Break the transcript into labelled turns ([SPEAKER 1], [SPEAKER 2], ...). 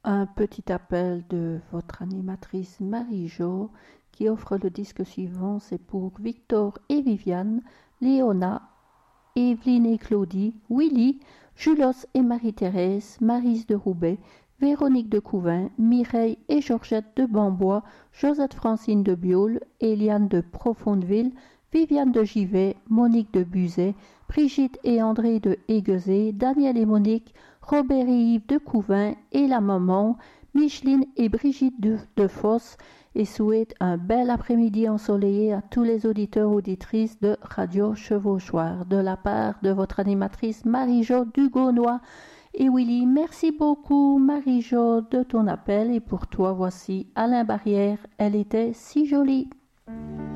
[SPEAKER 1] Un petit appel de votre animatrice Marie-Jo qui offre le disque suivant. C'est pour Victor et Viviane, Léona, Evelyne et Claudie, Willy, Julos et Marie-Thérèse, Maryse de Roubaix, Véronique de Couvin, Mireille et Georgette de Bambois, Josette Francine de Biol, Eliane de Profondeville, Viviane de Givet, Monique de Buzet, Brigitte et André de Aiguezé, Daniel et Monique, Robert et Yves de Couvin et la maman, Micheline et Brigitte de Fosse, et souhaite un bel après-midi ensoleillé à tous les auditeurs auditrices de Radio Chevauchoir, de la part de votre animatrice Marie-Jo Dugonois. Et Willy, merci beaucoup Marie-Jo de ton appel, et pour toi voici Alain Barrière, elle était si jolie.